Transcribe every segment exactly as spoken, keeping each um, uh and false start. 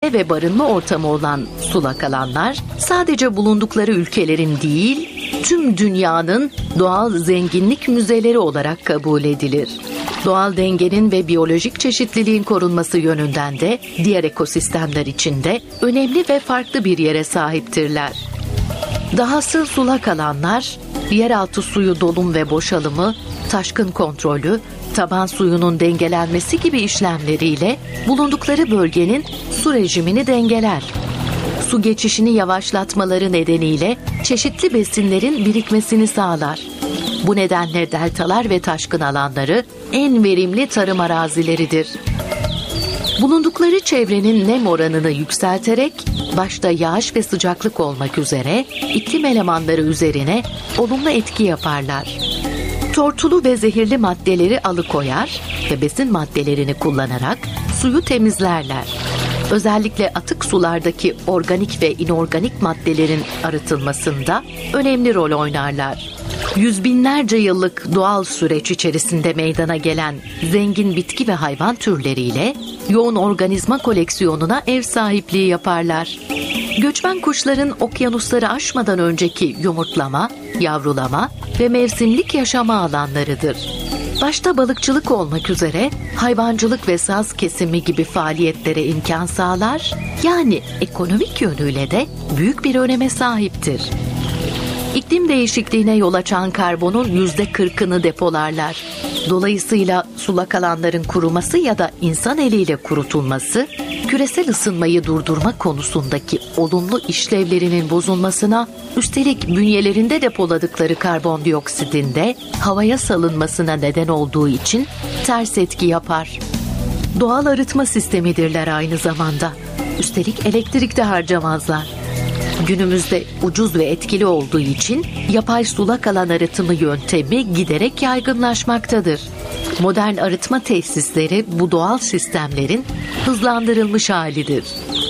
beslenme ve barınma ortamı olan sulak alanlar sadece bulundukları ülkelerin değil, tüm dünyanın doğal zenginlik müzeleri olarak kabul edilir. Doğal dengenin ve biyolojik çeşitliliğin korunması yönünden de diğer ekosistemler içinde önemli ve farklı bir yere sahiptirler. Dahası sulak alanlar, yeraltı suyu dolum ve boşalımı, taşkın kontrolü, taban suyunun dengelenmesi gibi işlemleriyle bulundukları bölgenin su rejimini dengeler. Su geçişini yavaşlatmaları nedeniyle çeşitli besinlerin birikmesini sağlar. Bu nedenle deltalar ve taşkın alanları en verimli tarım arazileridir. Bulundukları çevrenin nem oranını yükselterek, başta yağış ve sıcaklık olmak üzere iklim elemanları üzerine olumlu etki yaparlar. Tortulu ve zehirli maddeleri alıkoyar ve besin maddelerini kullanarak suyu temizlerler. Özellikle atık sulardaki organik ve inorganik maddelerin arıtılmasında önemli rol oynarlar. Yüz binlerce yıllık doğal süreç içerisinde meydana gelen zengin bitki ve hayvan türleriyle yoğun organizma koleksiyonuna ev sahipliği yaparlar. Göçmen kuşların okyanusları aşmadan önceki yumurtlama, yavrulama ve mevsimlik yaşama alanlarıdır. Başta balıkçılık olmak üzere hayvancılık ve saz kesimi gibi faaliyetlere imkan sağlar, yani ekonomik yönüyle de büyük bir öneme sahiptir. İklim değişikliğine yol açan karbonun yüzde kırkını depolarlar. Dolayısıyla sulak alanların kuruması ya da insan eliyle kurutulması, küresel ısınmayı durdurma konusundaki olumlu işlevlerinin bozulmasına, üstelik bünyelerinde depoladıkları karbondioksitin de havaya salınmasına neden olduğu için ters etki yapar. Doğal arıtma sistemidirler aynı zamanda. Üstelik elektrik de harcamazlar. Günümüzde ucuz ve etkili olduğu için yapay sulak alan arıtımı yöntemi giderek yaygınlaşmaktadır. Modern arıtma tesisleri bu doğal sistemlerin hızlandırılmış halidir.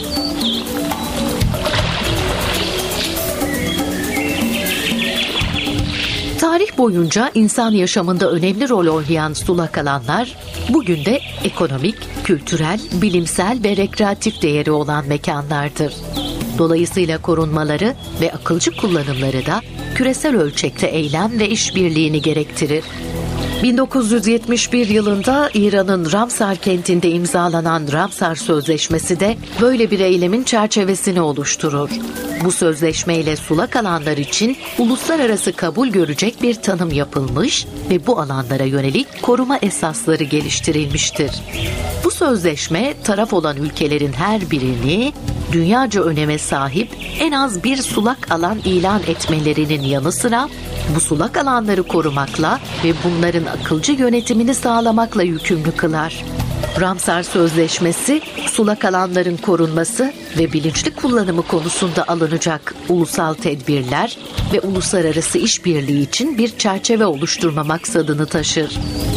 Tarih boyunca insan yaşamında önemli rol oynayan sulak alanlar, bugün de ekonomik, kültürel, bilimsel ve rekreatif değeri olan mekanlardır. Dolayısıyla korunmaları ve akılcı kullanımları da küresel ölçekte eylem ve işbirliğini gerektirir. bin dokuz yüz yetmiş bir yılında İran'ın Ramsar kentinde imzalanan Ramsar Sözleşmesi de böyle bir eylemin çerçevesini oluşturur. Bu sözleşmeyle sulak alanlar için uluslararası kabul görecek bir tanım yapılmış ve bu alanlara yönelik koruma esasları geliştirilmiştir. Bu sözleşme taraf olan ülkelerin her birini dünyaca öneme sahip en az bir sulak alan ilan etmelerinin yanı sıra bu sulak alanları korumakla ve bunların akılcı yönetimini sağlamakla yükümlü kılar. Ramsar Sözleşmesi, sulak alanların korunması ve bilinçli kullanımı konusunda alınacak ulusal tedbirler ve uluslararası işbirliği için bir çerçeve oluşturma maksadını taşır.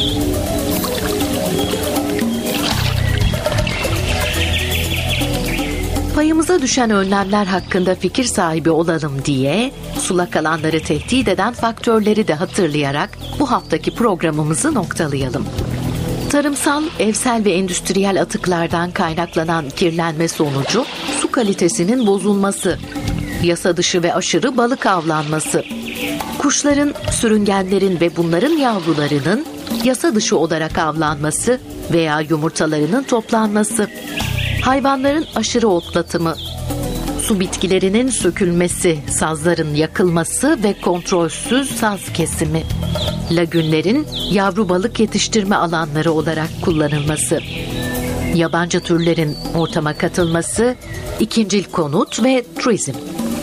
Payımıza düşen önlemler hakkında fikir sahibi olalım diye sulak alanları tehdit eden faktörleri de hatırlayarak bu haftaki programımızı noktalayalım. Tarımsal, evsel ve endüstriyel atıklardan kaynaklanan kirlenme sonucu su kalitesinin bozulması, yasa dışı ve aşırı balık avlanması, kuşların, sürüngenlerin ve bunların yavrularının yasa dışı olarak avlanması veya yumurtalarının toplanması, hayvanların aşırı otlatımı, su bitkilerinin sökülmesi, sazların yakılması ve kontrolsüz saz kesimi, lagünlerin yavru balık yetiştirme alanları olarak kullanılması, yabancı türlerin ortama katılması, ikincil konut ve turizm.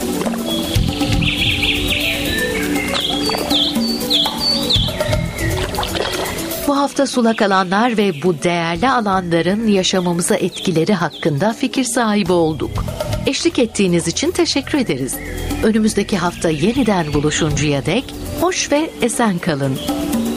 Bu hafta sulak alanlar ve bu değerli alanların yaşamımıza etkileri hakkında fikir sahibi olduk. Eşlik ettiğiniz için teşekkür ederiz. Önümüzdeki hafta yeniden buluşuncaya dek hoş ve esen kalın.